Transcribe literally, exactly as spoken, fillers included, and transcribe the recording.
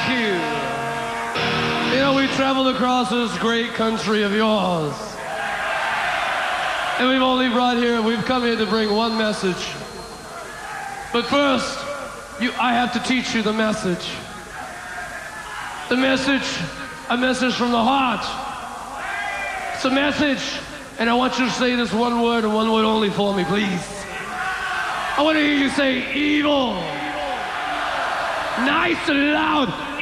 you. You know, we traveled across this great country of yours. And we've only brought here, we've come here to bring one message. But first, you, I have to teach you the message. The message, a message from the heart. It's a message, and I want you to say this one word and one word only for me, please. I want to hear you say evil. Nice and loud.